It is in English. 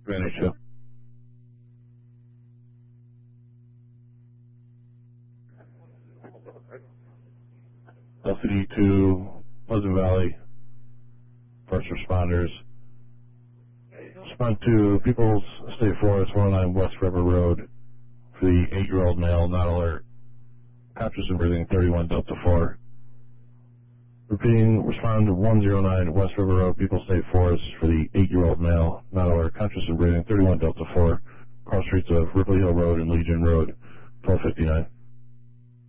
Advantage 2. LCD 2, Pleasant Valley, first responders. Respond to People's State Forest 109 West River Road for the 8-year-old male, not alert. Conscious and breathing, 31 Delta 4. Repeating, respond to 109 West River Road, People's State Forest for the 8-year-old male, not alert, conscious and breathing, 31 Delta 4, cross streets of Ripley Hill Road and Legion Road, 1259.